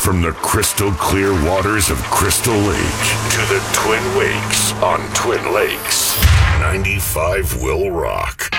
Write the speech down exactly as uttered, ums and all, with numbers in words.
From the crystal clear waters of Crystal Lake to the Twin Wakes on Twin Lakes, ninety-five will rock.